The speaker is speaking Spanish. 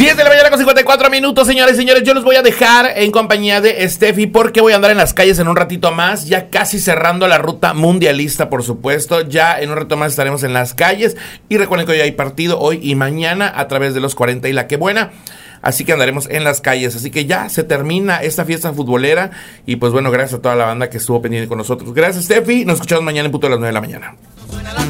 10 de la mañana con 54 minutos, señores y señores. Yo los voy a dejar en compañía de Steffi porque voy a andar en las calles en un ratito más. Ya casi cerrando la ruta mundialista, por supuesto. Ya en un rato más estaremos en las calles. Y recuerden que hoy hay partido, hoy y mañana, a través de los 40 y la que buena. Así que andaremos en las calles. Así que ya se termina esta fiesta futbolera. Y pues bueno, gracias a toda la banda que estuvo pendiente con nosotros. Gracias, Steffi. Nos escuchamos mañana en punto de las 9 de la mañana.